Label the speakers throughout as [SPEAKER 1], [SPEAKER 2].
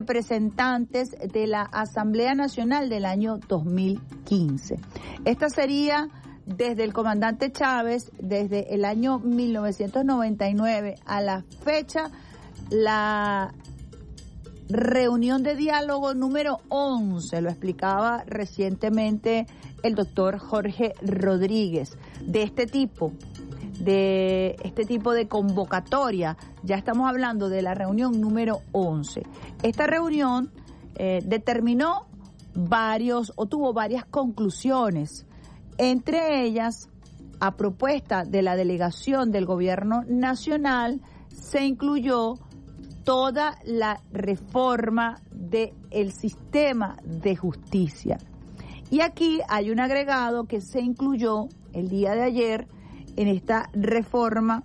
[SPEAKER 1] representantes de la Asamblea Nacional del año 2015. Esta sería desde el comandante Chávez, desde el año 1999 a la fecha, la reunión de diálogo número 11, lo explicaba recientemente el doctor Jorge Rodríguez, de este tipo de convocatoria. Ya estamos hablando de la reunión número 11. Esta reunión tuvo varias conclusiones, entre ellas, a propuesta de la delegación del gobierno nacional, se incluyó toda la reforma del sistema de justicia. Y aquí hay un agregado que se incluyó el día de ayer en esta reforma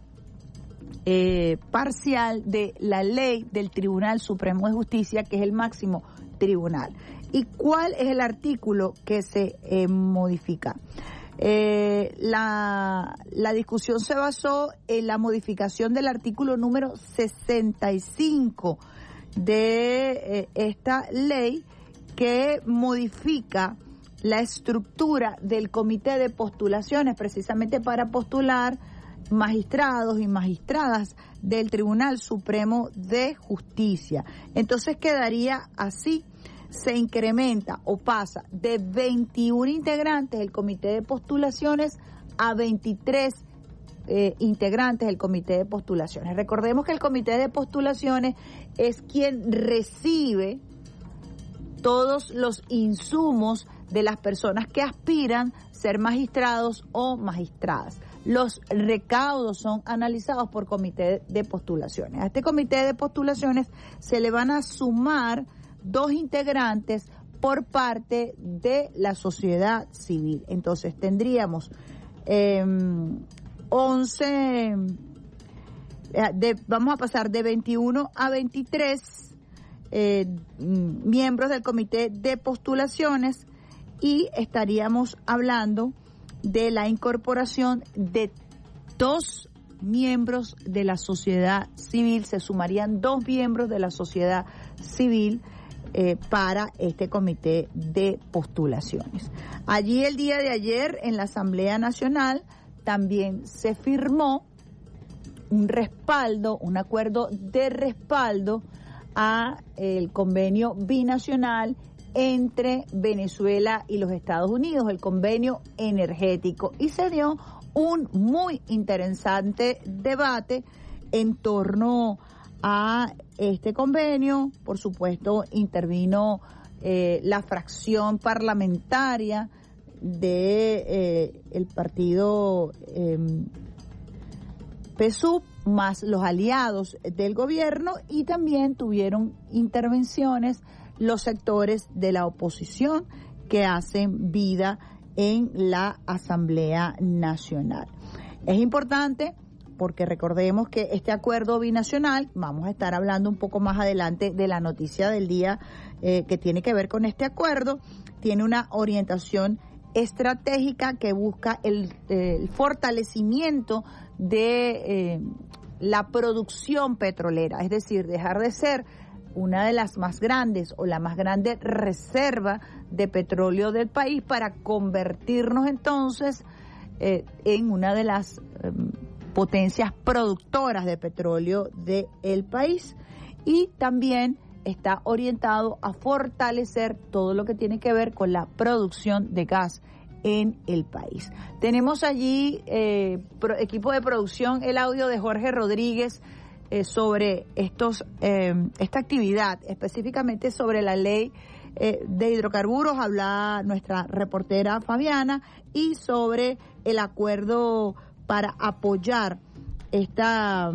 [SPEAKER 1] parcial de la ley del Tribunal Supremo de Justicia, que es el máximo tribunal. ¿Y cuál es el artículo que se modifica? La discusión se basó en la modificación del artículo número 65 de esta ley, que modifica la estructura del comité de postulaciones, precisamente para postular magistrados y magistradas del Tribunal Supremo de Justicia. Entonces quedaría así: se incrementa o pasa de 21 integrantes el comité de postulaciones a 23 integrantes del comité de postulaciones. Recordemos que el comité de postulaciones es quien recibe todos los insumos de las personas que aspiran a ser magistrados o magistradas. Los recaudos son analizados por comité de postulaciones. A este comité de postulaciones se le van a sumar 2 integrantes por parte de la sociedad civil. Entonces tendríamos 11, vamos a pasar de 21 a 23 miembros del comité de postulaciones, y estaríamos hablando de la incorporación de 2 miembros de la sociedad civil. Se sumarían 2 miembros de la sociedad civil para este comité de postulaciones. Allí el día de ayer en la Asamblea Nacional también se firmó un acuerdo de respaldo a el convenio binacional entre Venezuela y los Estados Unidos, el convenio energético, y se dio un muy interesante debate en torno a este convenio. Por supuesto, intervino la fracción parlamentaria de el partido PSUV, más los aliados del gobierno, y también tuvieron intervenciones los sectores de la oposición que hacen vida en la Asamblea Nacional. Es importante porque recordemos que este acuerdo binacional, vamos a estar hablando un poco más adelante de la noticia del día que tiene que ver con este acuerdo, tiene una orientación estratégica que busca el fortalecimiento de la producción petrolera, es decir, dejar de ser una de las más grandes o la más grande reserva de petróleo del país para convertirnos entonces en una de las potencias productoras de petróleo del país, y también está orientado a fortalecer todo lo que tiene que ver con la producción de gas en el país. Tenemos allí equipo de producción el audio de Jorge Rodríguez sobre esta actividad, específicamente sobre la ley de hidrocarburos, habla nuestra reportera Fabiana, y sobre el acuerdo para apoyar este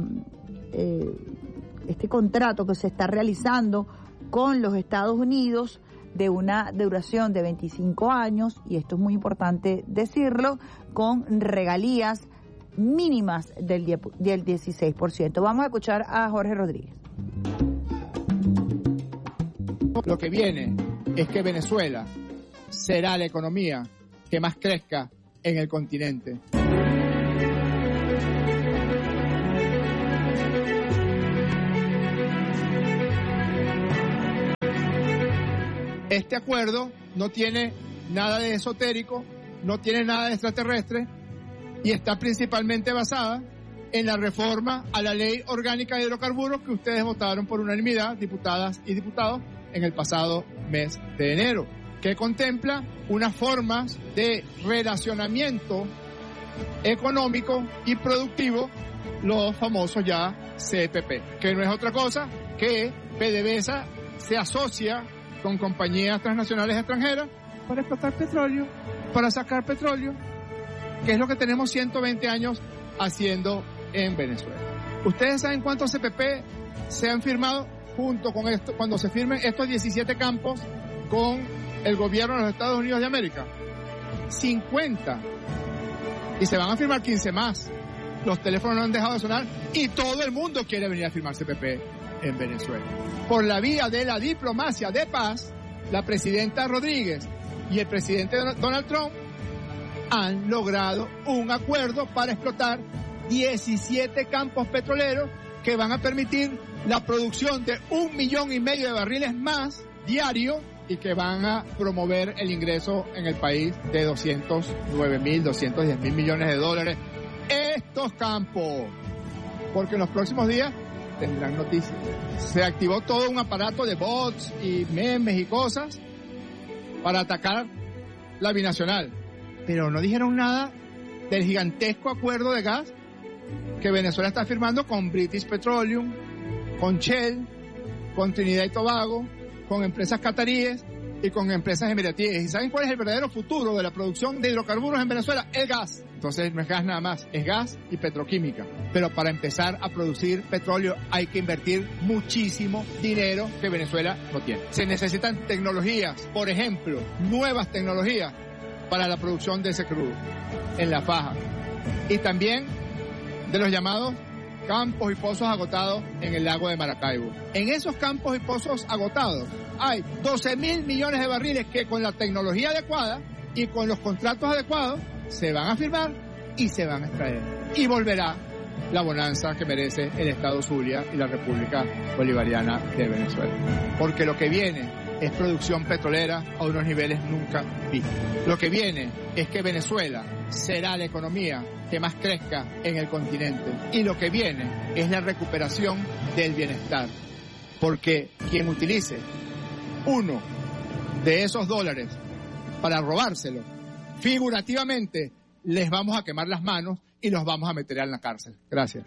[SPEAKER 1] contrato que se está realizando con los Estados Unidos de una duración de 25 años, y esto es muy importante decirlo, con regalías mínimas del 16%. Vamos a escuchar a Jorge Rodríguez.
[SPEAKER 2] Lo que viene es que Venezuela será la economía que más crezca en el continente. Este acuerdo no tiene nada de esotérico, no tiene nada de extraterrestre y está principalmente basada en la reforma a la Ley Orgánica de Hidrocarburos que ustedes votaron por unanimidad, diputadas y diputados, en el pasado mes de enero, que contempla unas formas de relacionamiento económico y productivo, los famosos ya CPP, que no es otra cosa que PDVSA se asocia con compañías transnacionales extranjeras para explotar petróleo, para sacar petróleo, que es lo que tenemos 120 años haciendo en Venezuela. ¿Ustedes saben cuántos CPP se han firmado junto con esto, cuando se firmen estos 17 campos con el gobierno de los Estados Unidos de América? 50. Y se van a firmar 15 más. Los teléfonos no han dejado de sonar y todo el mundo quiere venir a firmar CPP en Venezuela. Por la vía de la diplomacia de paz, la presidenta Rodríguez y el presidente Donald Trump han logrado un acuerdo para explotar 17 campos petroleros que van a permitir la producción de 1,5 millones de barriles más diario y que van a promover el ingreso en el país de 209.000, 210.000 millones de dólares. Estos campos, porque en los próximos días tendrán noticias. Se activó todo un aparato de bots y memes y cosas para atacar la binacional, pero no dijeron nada del gigantesco acuerdo de gas que Venezuela está firmando con British Petroleum, con Shell, con Trinidad y Tobago, con empresas cataríes y con empresas emiratíes. ¿Y saben cuál es el verdadero futuro de la producción de hidrocarburos en Venezuela? El gas. Entonces no es gas nada más, es gas y petroquímica. Pero para empezar a producir petróleo hay que invertir muchísimo dinero que Venezuela no tiene. Se necesitan tecnologías, por ejemplo, nuevas tecnologías para la producción de ese crudo en la faja. Y también de los llamados campos y pozos agotados en el lago de Maracaibo. En esos campos y pozos agotados hay 12.000 millones de barriles que con la tecnología adecuada y con los contratos adecuados se van a firmar y se van a extraer. Y volverá la bonanza que merece el Estado Zulia y la República Bolivariana de Venezuela. Porque lo que viene es producción petrolera a unos niveles nunca vistos. Lo que viene es que Venezuela será la economía que más crezca en el continente. Y lo que viene es la recuperación del bienestar. Porque quien utilice uno de esos dólares para robárselo, figurativamente, les vamos a quemar las manos y los vamos a meter en la cárcel. Gracias.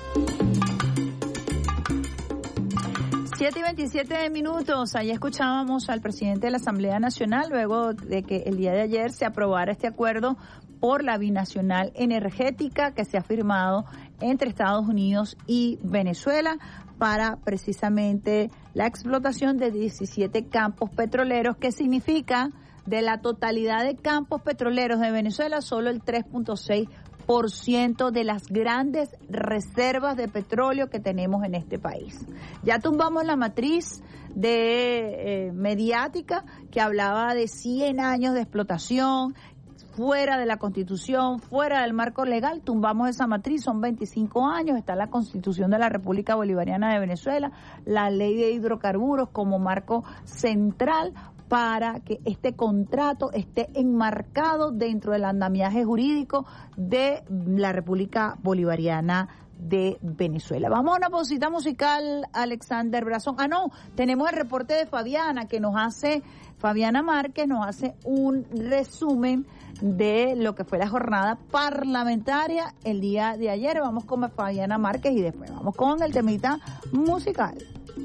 [SPEAKER 1] 7:27. Ahí escuchábamos al presidente de la Asamblea Nacional luego de que el día de ayer se aprobara este acuerdo por la binacional energética que se ha firmado entre Estados Unidos y Venezuela para precisamente la explotación de 17 campos petroleros, que significa de la totalidad de campos petroleros de Venezuela solo el 3.6% de las grandes reservas de petróleo que tenemos en este país. Ya tumbamos la matriz de mediática que hablaba de 100 años de explotación fuera de la Constitución, fuera del marco legal. Tumbamos esa matriz, son 25 años, está la Constitución de la República Bolivariana de Venezuela, la Ley de Hidrocarburos como marco central para que este contrato esté enmarcado dentro del andamiaje jurídico de la República Bolivariana de Venezuela. Vamos a una pausita musical, Alexander Brazón. Tenemos el reporte de Fabiana Fabiana Márquez nos hace un resumen de lo que fue la jornada parlamentaria el día de ayer. Vamos con Fabiana Márquez y después vamos con el temita musical.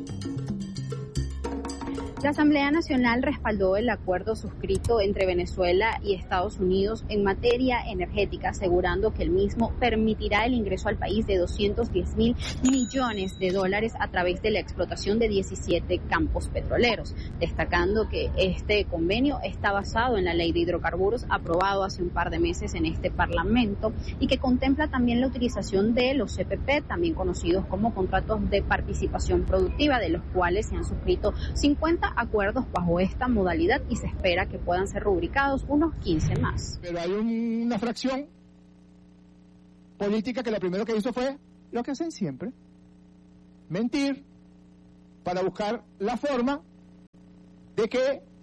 [SPEAKER 3] La Asamblea Nacional respaldó el acuerdo suscrito entre Venezuela y Estados Unidos en materia energética, asegurando que el mismo permitirá el ingreso al país de 210.000 millones de dólares a través de la explotación de 17 campos petroleros, destacando que este convenio está basado en la Ley de Hidrocarburos aprobado hace un par de meses en este Parlamento y que contempla también la utilización de los CPP, también conocidos como contratos de participación productiva, de los cuales se han suscrito 50 acuerdos bajo esta modalidad y se espera que puedan ser rubricados unos 15 más.
[SPEAKER 2] Pero hay una fracción política que lo primero que hizo fue lo que hacen siempre: mentir para buscar la forma de que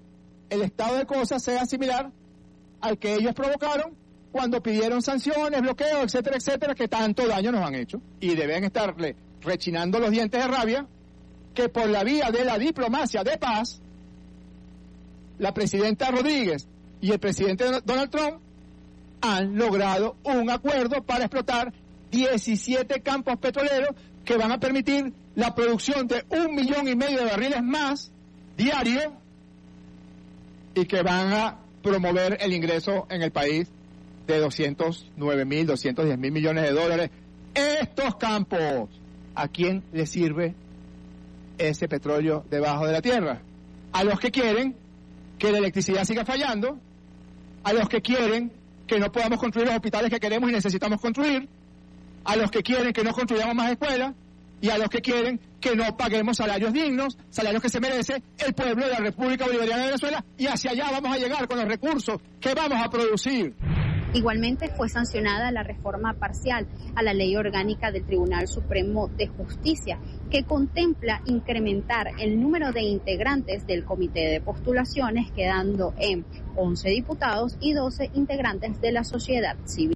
[SPEAKER 2] el estado de cosas sea similar al que ellos provocaron cuando pidieron sanciones, bloqueos, etcétera, etcétera, que tanto daño nos han hecho. Y deben estarle rechinando los dientes de rabia que por la vía de la diplomacia de paz, la presidenta Rodríguez y el presidente Donald Trump han logrado un acuerdo para explotar 17 campos petroleros que van a permitir la producción de 1,5 millones de barriles más diario y que van a promover el ingreso en el país de 209.000, 210.000 millones de dólares. Estos campos, ¿a quién les sirve ese petróleo debajo de la tierra? A los que quieren que la electricidad siga fallando, a los que quieren que no podamos construir los hospitales que queremos y necesitamos construir, a los que quieren que no construyamos más escuelas y a los que quieren que no paguemos salarios dignos, salarios que se merece el pueblo de la República Bolivariana de Venezuela, y hacia allá vamos a llegar con los recursos que vamos a producir.
[SPEAKER 3] Igualmente fue sancionada la reforma parcial a la Ley Orgánica del Tribunal Supremo de Justicia, que contempla incrementar el número de integrantes del Comité de Postulaciones, quedando en 11 diputados y 12 integrantes de la sociedad civil.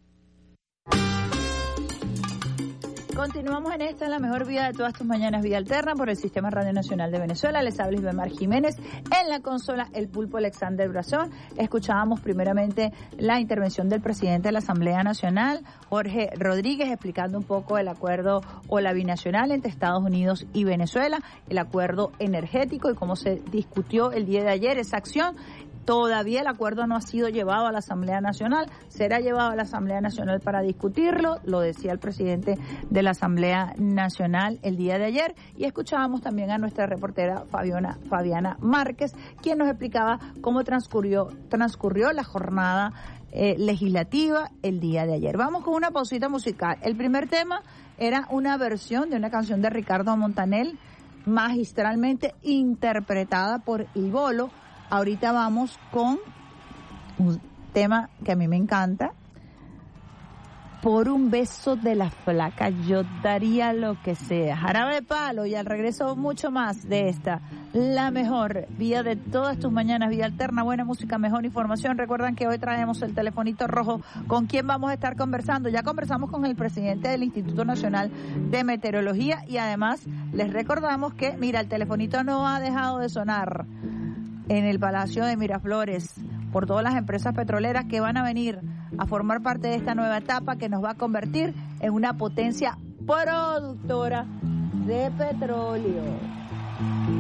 [SPEAKER 1] Continuamos en esta, la mejor vida de todas tus mañanas, Vía Alterna, por el Sistema Radio Nacional de Venezuela. Les habla Isbemar Jiménez. En la consola, el pulpo Alexander Brazón. Escuchábamos primeramente la intervención del presidente de la Asamblea Nacional, Jorge Rodríguez, explicando un poco el acuerdo o la binacional entre Estados Unidos y Venezuela, el acuerdo energético y cómo se discutió el día de ayer esa acción. Todavía el acuerdo no ha sido llevado a la Asamblea Nacional, será llevado a la Asamblea Nacional para discutirlo, lo decía el presidente de la Asamblea Nacional el día de ayer, y escuchábamos también a nuestra reportera Fabiana Márquez, quien nos explicaba cómo transcurrió la jornada legislativa el día de ayer. Vamos con una pausita musical. El primer tema era una versión de una canción de Ricardo Montaner, magistralmente interpretada por Il Bolo. Ahorita vamos con un tema que a mí me encanta. Por un beso de la flaca yo daría lo que sea. Jarabe de Palo, y al regreso mucho más de esta, la mejor vía de todas tus mañanas, Vía Alterna, buena música, mejor información. Recuerdan que hoy traemos el telefonito rojo con quien vamos a estar conversando. Ya conversamos con el presidente del Instituto Nacional de Meteorología y además les recordamos que, mira, el telefonito no ha dejado de sonar en el Palacio de Miraflores por todas las empresas petroleras que van a venir a formar parte de esta nueva etapa que nos va a convertir en una potencia productora de petróleo.